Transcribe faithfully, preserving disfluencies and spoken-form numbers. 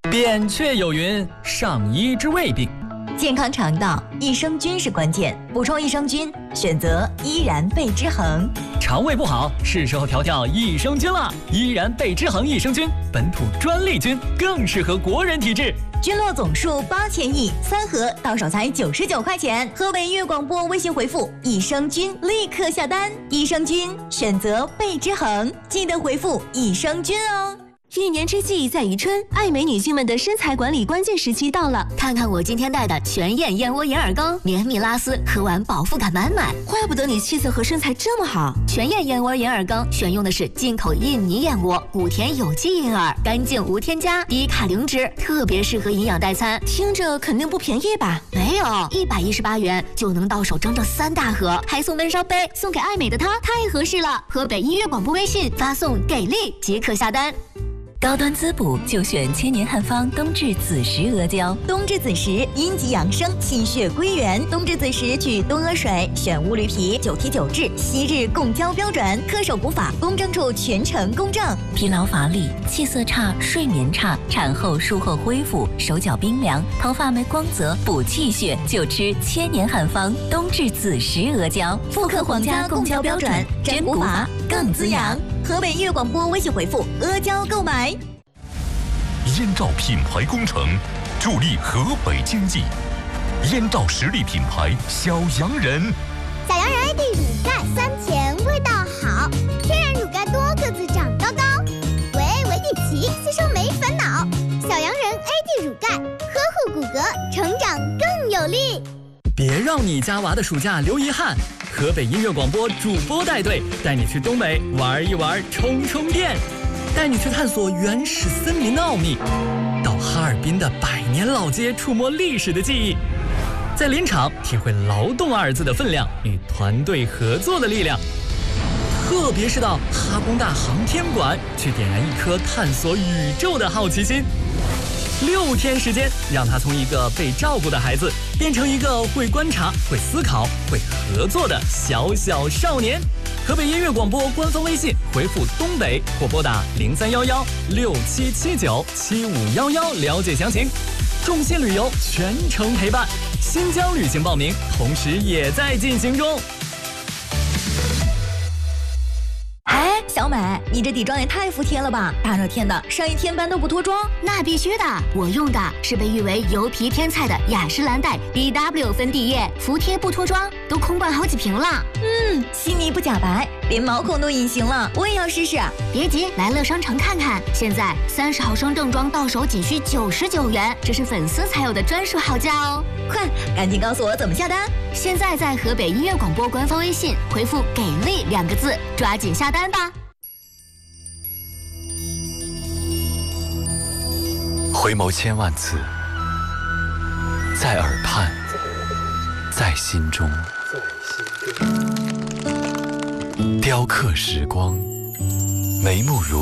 扁鹊有云：上医之未病。 健康肠道，益生菌是关键。补充益生菌，选择依然贝之恒。 肠胃不好，是时候调调益生菌了。依然贝之恒益生菌，本土专利菌，更适合国人体质。 菌落总数八千亿，三盒到手才九十九块钱。河北音乐广播微信回复“益生菌”，立刻下单。益生菌选择贝之恒，记得回复“益生菌”哦。 一年之计在于春，爱美女性们的身材管理关键时期到了。 看看我今天带的全燕燕窝眼耳膏，绵密拉丝，喝完饱腹感满满。 怪不得你气色和身材这么好。 全燕燕窝眼耳膏选用的是进口印尼燕窝，谷田有机银耳，干净无添加，低卡零脂，特别适合营养代餐。 听着肯定不便宜吧？ 没有，一百一十八元就能到手整整三大盒，还送闷烧杯，送给爱美的她，太合适了。河北音乐广播微信发送给力即可下单。 高端滋补就选千年汉方冬至子时阿胶。 冬至子时阴极养生，气血归元。冬至子时取冬阿水，选乌驴皮，九提九制，昔日贡胶标准，恪守古法，公证处全程公证。 疲劳乏力、气色差、睡眠差，产后术后恢复，手脚冰凉，头发没光泽，补气血就吃千年汉方冬至子时阿胶， 复刻皇家贡胶标准，真古法更滋养。河北音乐广播微信回复阿胶购买。 燕赵品牌工程助力河北经济，燕赵实力品牌小洋人。 小洋人 A D 乳钙酸甜味道好，天然乳钙多个子长高高，维 A 维 D 齐，吸收没烦恼。小洋人 A D 乳钙呵护骨骼，成长更有力。 别让你家娃的暑假留遗憾，河北音乐广播主播带队带你去东北玩一玩，充充电。带你去探索原始森林的奥秘，到哈尔滨的百年老街触摸历史的记忆，在林场体会劳动二字的分量与团队合作的力量，特别是到哈工大航天馆去点燃一颗探索宇宙的好奇心。六天时间，让他从一个被照顾的孩子变成一个会观察、会思考、会合作的小小少年。河北音乐广播官方微信回复东北或拨打零三幺幺六七七九七五幺幺了解详情。众信旅游全程陪伴，新疆旅行报名同时也在进行中。 哎，小美，你这底妆也太服帖了吧！大热天的，上一天班都不脱妆？ 那必须的，我用的是被誉为油皮天菜的雅诗兰黛 B W 粉底液，服帖不脱妆，都空灌好几瓶了。 嗯，细腻不假白，连毛孔都隐形了，我也要试试。 别急，来乐商城看看，现在三十毫升正装到手仅需九十九元，这是粉丝才有的专属好价哦！ 快，赶紧告诉我怎么下单！ 现在在河北音乐广播官方微信回复“给力”两个字，抓紧下单吧！ 回眸千万次，在耳畔，在心中，雕刻时光，眉目如